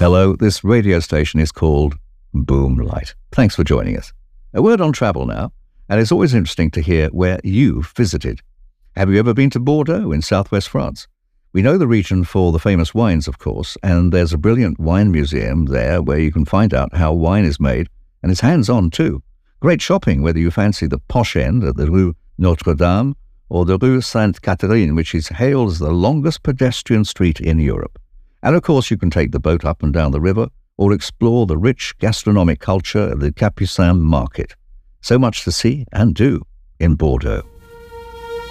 Hello, this radio station is called Boomlight. Thanks for joining us. A word on travel now, and it's always interesting to hear where you've visited. Have you ever been to Bordeaux in southwest France? We know the region for the famous wines, of course, and there's a brilliant wine museum there where you can find out how wine is made, and it's hands-on too. Great shopping, whether you fancy the posh end at the Rue Notre-Dame or the Rue Sainte-Catherine, which is hailed as the longest pedestrian street in Europe. And of course, you can take the boat up and down the river or explore the rich gastronomic culture of the Capucin market. So much to see and do in Bordeaux.